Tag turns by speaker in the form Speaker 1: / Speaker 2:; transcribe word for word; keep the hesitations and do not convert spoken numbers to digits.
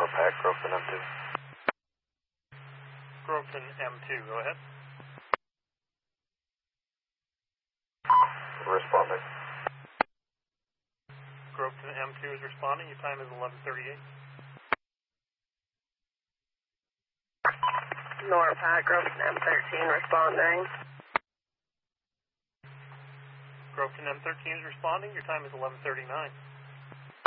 Speaker 1: Norpac, Groveton M two.
Speaker 2: Groveton M two, go ahead.
Speaker 1: Responding.
Speaker 2: Groveton M two is responding. Your time is eleven thirty-eight.
Speaker 3: Norpac, Groveton M thirteen responding.
Speaker 2: Groveton M thirteen is responding. Your time is eleven thirty-nine.